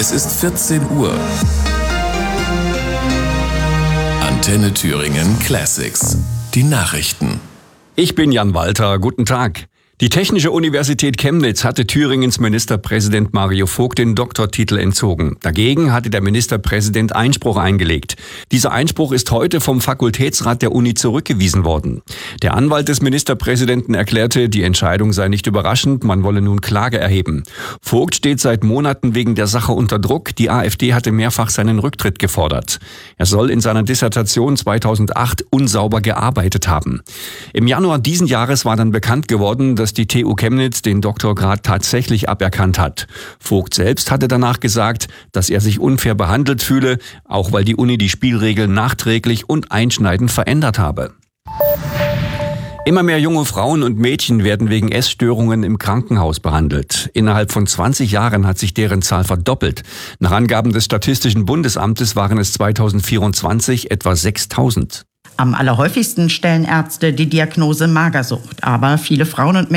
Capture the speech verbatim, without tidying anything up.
Es ist vierzehn Uhr. Antenne Thüringen Classics. Die Nachrichten. Ich bin Jan Walter. Guten Tag. Die Technische Universität Chemnitz hatte Thüringens Ministerpräsident Mario Vogt den Doktortitel entzogen. Dagegen hatte der Ministerpräsident Einspruch eingelegt. Dieser Einspruch ist heute vom Fakultätsrat der Uni zurückgewiesen worden. Der Anwalt des Ministerpräsidenten erklärte, die Entscheidung sei nicht überraschend, man wolle nun Klage erheben. Vogt steht seit Monaten wegen der Sache unter Druck. Die AfD hatte mehrfach seinen Rücktritt gefordert. Er soll in seiner Dissertation zweitausendacht unsauber gearbeitet haben. Im Januar diesen Jahres war dann bekannt geworden, dass die T U Chemnitz den Doktorgrad tatsächlich aberkannt hat. Vogt selbst hatte danach gesagt, dass er sich unfair behandelt fühle, auch weil die Uni die Spielregeln nachträglich und einschneidend verändert habe. Immer mehr junge Frauen und Mädchen werden wegen Essstörungen im Krankenhaus behandelt. Innerhalb von zwanzig Jahren hat sich deren Zahl verdoppelt. Nach Angaben des Statistischen Bundesamtes waren es zweitausendvierundzwanzig etwa sechstausend. Am allerhäufigsten stellen Ärzte die Diagnose Magersucht, aber viele Frauen und